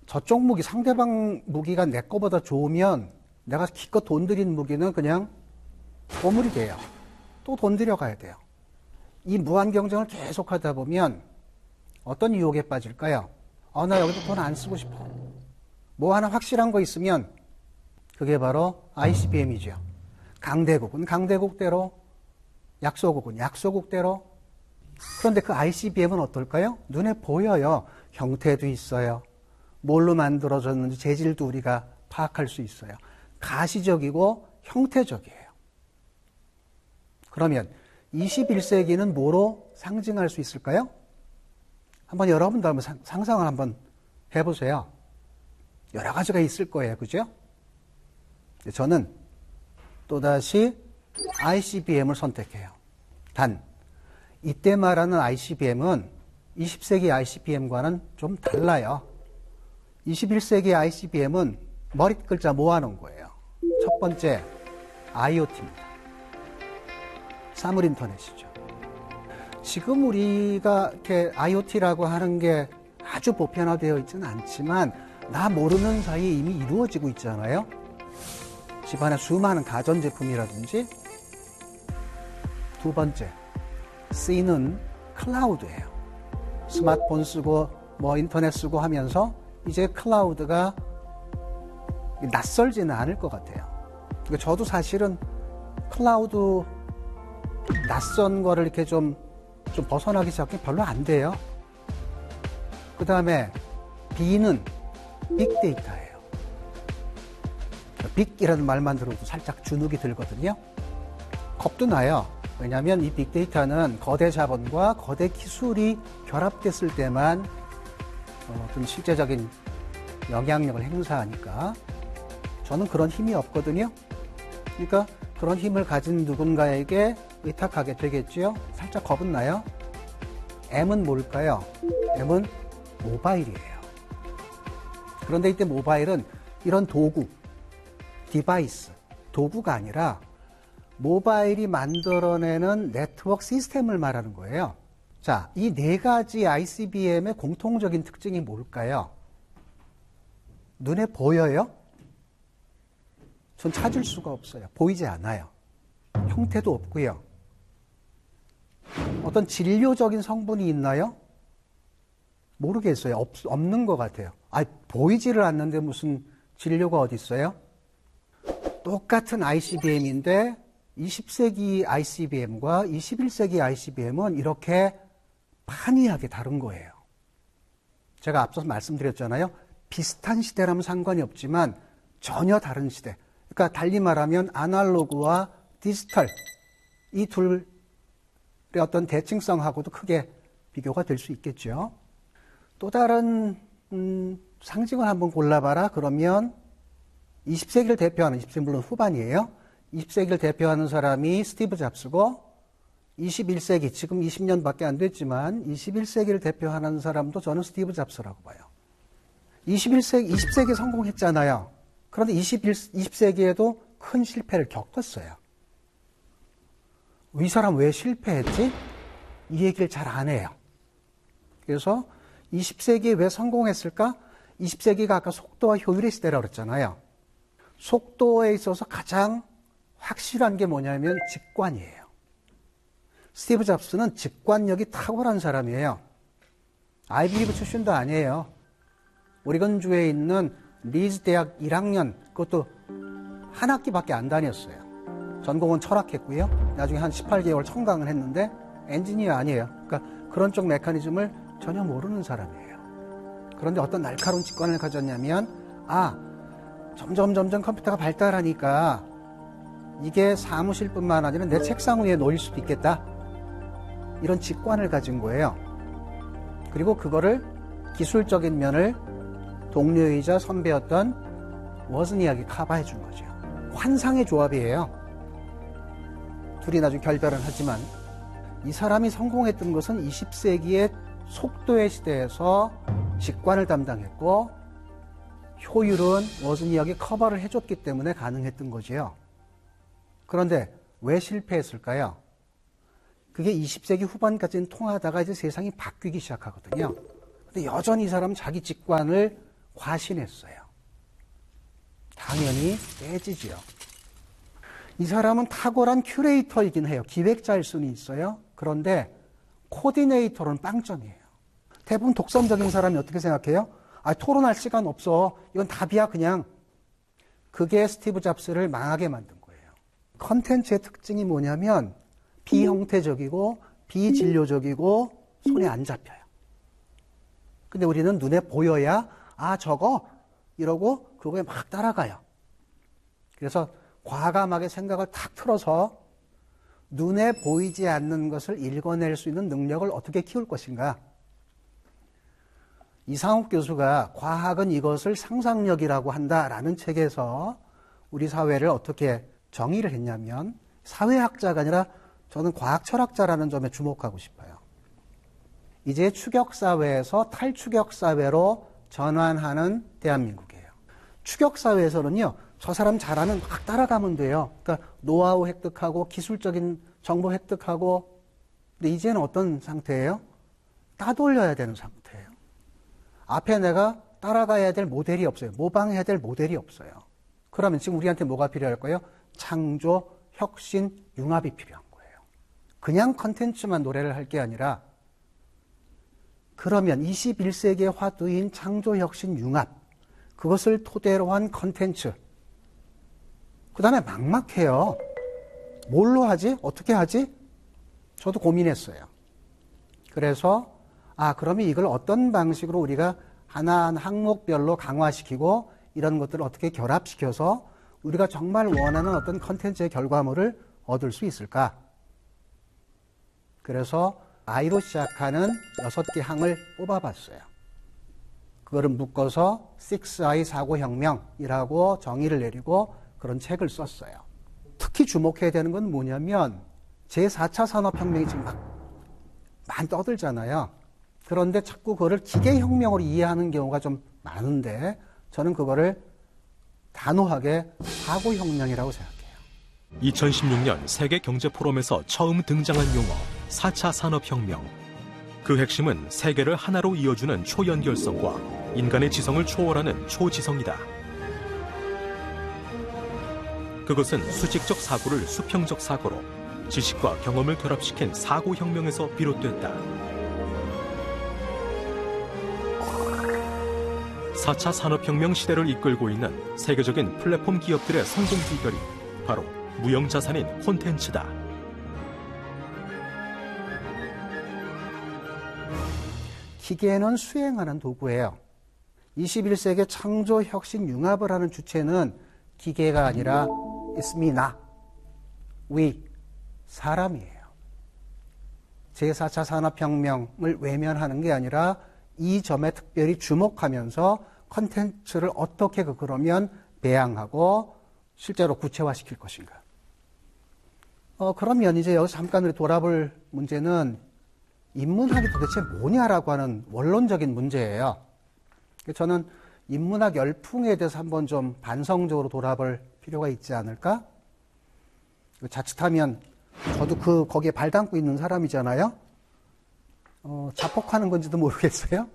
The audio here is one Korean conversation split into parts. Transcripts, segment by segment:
저쪽 무기, 상대방 무기가 내 거보다 좋으면 내가 기껏 돈 들인 무기는 그냥 보물이 돼요. 또 돈 들여가야 돼요. 이 무한 경쟁을 계속 하다 보면 어떤 유혹에 빠질까요? 나 여기도 돈 안 쓰고 싶어. 뭐 하나 확실한 거 있으면 그게 바로 ICBM이죠. 강대국은 강대국대로, 약소국은 약소국대로. 그런데 그 ICBM은 어떨까요? 눈에 보여요. 형태도 있어요. 뭘로 만들어졌는지 재질도 우리가 파악할 수 있어요. 가시적이고 형태적이에요. 그러면 21세기는 뭐로 상징할 수 있을까요? 한번 여러분도 한번 상상을 한번 해보세요. 여러 가지가 있을 거예요. 그죠? 저는 또다시 ICBM을 선택해요. 단, 이때 말하는 ICBM은 20세기 ICBM과는 좀 달라요. 21세기 ICBM은 머릿 글자 모아놓은 거예요. 첫 번째, IoT입니다. 사물 인터넷이죠. 지금 우리가 이렇게 IoT라고 하는 게 아주 보편화되어 있지는 않지만 나 모르는 사이에 이미 이루어지고 있잖아요. 집안의 수많은 가전제품이라든지. 두 번째, C는 클라우드예요. 스마트폰 쓰고 뭐 인터넷 쓰고 하면서 이제 클라우드가 낯설지는 않을 것 같아요. 그러니까 저도 사실은 클라우드 낯선 거를 이렇게 좀 벗어나기 시작하면 별로 안 돼요. 그 다음에 B는 빅데이터예요. 빅이라는 말만 들어도 살짝 주눅이 들거든요. 겁도 나요. 왜냐하면 이 빅데이터는 거대 자본과 거대 기술이 결합됐을 때만 어떤 실제적인 영향력을 행사하니까 저는 그런 힘이 없거든요. 그러니까 그런 힘을 가진 누군가에게 의탁하게 되겠지요. 살짝 겁은 나요. M은 뭘까요? M은 모바일이에요. 그런데 이때 모바일은 이런 도구, 디바이스, 도구가 아니라 모바일이 만들어내는 네트워크 시스템을 말하는 거예요. 자, 이 네 가지 ICBM의 공통적인 특징이 뭘까요? 눈에 보여요? 전 찾을 수가 없어요. 보이지 않아요. 형태도 없고요. 어떤 진료적인 성분이 있나요? 모르겠어요. 없는 것 같아요. 보이지를 않는데 무슨 진료가 어디 있어요? 똑같은 ICBM인데 20세기 ICBM과 21세기 ICBM은 이렇게 판이하게 다른 거예요. 제가 앞서서 말씀드렸잖아요. 비슷한 시대라면 상관이 없지만 전혀 다른 시대. 그러니까 달리 말하면 아날로그와 디지털, 이 둘의 어떤 대칭성하고도 크게 비교가 될 수 있겠죠. 또 다른 상징을 한번 골라봐라. 그러면 20세기를 대표하는, 20세기 물론 후반이에요. 20세기를 대표하는 사람이 스티브 잡스고 21세기, 지금 20년밖에 안 됐지만 21세기를 대표하는 사람도 저는 스티브 잡스라고 봐요. 20세기 성공했잖아요. 그런데 20세기에도 큰 실패를 겪었어요. 이 사람 왜 실패했지? 이 얘기를 잘 안 해요. 그래서 20세기에 왜 성공했을까? 20세기가 아까 속도와 효율의 시대라고 그랬잖아요. 속도에 있어서 가장 확실한 게 뭐냐면 직관이에요. 스티브 잡스는 직관력이 탁월한 사람이에요. 아이비리그 출신도 아니에요. 오리건주에 있는 리즈 대학 1학년, 그것도 한 학기밖에 안 다녔어요. 전공은 철학했고요. 나중에 한 18개월 청강을 했는데 엔지니어 아니에요. 그러니까 그런 쪽 메커니즘을 전혀 모르는 사람이에요. 그런데 어떤 날카로운 직관을 가졌냐면 점점 컴퓨터가 발달하니까 이게 사무실뿐만 아니라 내 책상 위에 놓일 수도 있겠다. 이런 직관을 가진 거예요. 그리고 그거를 기술적인 면을 동료이자 선배였던 워즈니악이 커버해 준 거죠. 환상의 조합이에요. 둘이 나중에 결별은 하지만 이 사람이 성공했던 것은 20세기의 속도의 시대에서 직관을 담당했고 효율은 워즈니악이 커버를 해줬기 때문에 가능했던 거지요. 그런데 왜 실패했을까요? 그게 20세기 후반까지는 통하다가 이제 세상이 바뀌기 시작하거든요. 근데 여전히 이 사람은 자기 직관을 과신했어요. 당연히 빼지지요. 이 사람은 탁월한 큐레이터이긴 해요. 기획자일 수는 있어요. 그런데 코디네이터로는 빵점이에요. 대부분 독선적인 사람이 어떻게 생각해요? 토론할 시간 없어. 이건 답이야 그냥. 그게 스티브 잡스를 망하게 만든 거예요. 컨텐츠의 특징이 뭐냐면 비형태적이고 비진료적이고 손에 안 잡혀요. 근데 우리는 눈에 보여야 저거 이러고 그거에 막 따라가요. 그래서 과감하게 생각을 탁 틀어서 눈에 보이지 않는 것을 읽어낼 수 있는 능력을 어떻게 키울 것인가. 이상욱 교수가 과학은 이것을 상상력이라고 한다라는 책에서 우리 사회를 어떻게 정의를 했냐면 사회학자가 아니라 저는 과학 철학자라는 점에 주목하고 싶어요. 이제 추격사회에서 탈추격사회로 전환하는 대한민국이에요. 추격사회에서는요, 저 사람 잘하면 막 따라가면 돼요. 그러니까 노하우 획득하고 기술적인 정보 획득하고, 근데 이제는 어떤 상태예요? 따돌려야 되는 상태예요. 앞에 내가 따라가야 될 모델이 없어요. 모방해야 될 모델이 없어요. 그러면 지금 우리한테 뭐가 필요할까요? 창조, 혁신, 융합이 필요한 거예요. 그냥 컨텐츠만 노래를 할 게 아니라 그러면 21세기의 화두인 창조, 혁신, 융합, 그것을 토대로 한 컨텐츠. 그 다음에 막막해요. 뭘로 하지? 어떻게 하지? 저도 고민했어요. 그래서 그러면 이걸 어떤 방식으로 우리가 하나하나 항목별로 강화시키고 이런 것들을 어떻게 결합시켜서 우리가 정말 원하는 어떤 컨텐츠의 결과물을 얻을 수 있을까? 그래서 I로 시작하는 6개 항을 뽑아봤어요. 그거를 묶어서 6I 사고혁명이라고 정의를 내리고 그런 책을 썼어요. 특히 주목해야 되는 건 뭐냐면 제4차 산업혁명이 지금 많이 떠들잖아요. 그런데 자꾸 그거를 기계혁명으로 이해하는 경우가 좀 많은데 저는 그거를 단호하게 사고혁명이라고 생각해요. 2016년 세계경제포럼에서 처음 등장한 용어 4차 산업혁명. 그 핵심은 세계를 하나로 이어주는 초연결성과 인간의 지성을 초월하는 초지성이다. 그것은 수직적 사고를 수평적 사고로, 지식과 경험을 결합시킨 사고혁명에서 비롯됐다. 4차 산업혁명 시대를 이끌고 있는 세계적인 플랫폼 기업들의 성공 비결이 바로 무형자산인 콘텐츠다. 기계는 수행하는 도구예요. 21세기 창조, 혁신, 융합을 하는 주체는 기계가 아니라 It's me, 나, we, 사람이에요. 제4차 산업혁명을 외면하는 게 아니라 이 점에 특별히 주목하면서 컨텐츠를 어떻게 그러면 배양하고 실제로 구체화시킬 것인가. 그러면 이제 여기서 잠깐 우리 돌아볼 문제는 인문학이 도대체 뭐냐라고 하는 원론적인 문제예요. 저는 인문학 열풍에 대해서 한번 좀 반성적으로 돌아볼 필요가 있지 않을까? 자칫하면 저도 거기에 발 담고 있는 사람이잖아요. 자폭하는 건지도 모르겠어요.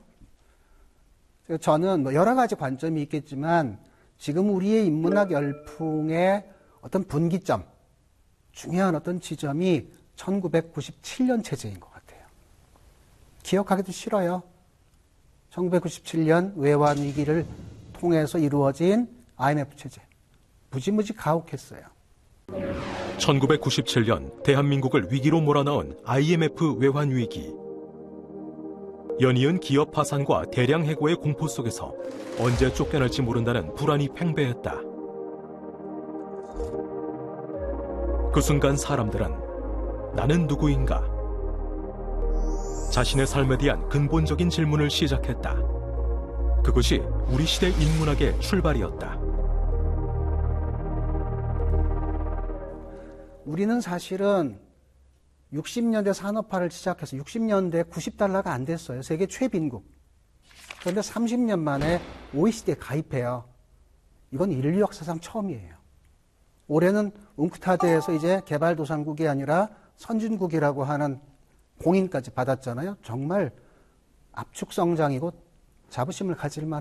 저는 여러 가지 관점이 있겠지만 지금 우리의 인문학 열풍의 어떤 분기점, 중요한 어떤 지점이 1997년 체제인 것 같아요. 기억하기도 싫어요. 1997년 외환 위기를 통해서 이루어진 IMF 체제. 무지무지 가혹했어요. 1997년 대한민국을 위기로 몰아넣은 IMF 외환 위기. 연이은 기업 파산과 대량 해고의 공포 속에서 언제 쫓겨날지 모른다는 불안이 팽배했다. 그 순간 사람들은 나는 누구인가? 자신의 삶에 대한 근본적인 질문을 시작했다. 그것이 우리 시대 인문학의 출발이었다. 우리는 사실은 60년대 산업화를 시작해서 60년대 90달러가 안 됐어요. 세계 최빈국. 그런데 30년 만에 OECD에 가입해요. 이건 인류 역사상 처음이에요. 올해는 웅크타드에서 이제 개발도상국이 아니라 선진국이라고 하는 공인까지 받았잖아요. 정말 압축 성장이고 자부심을 가질 만한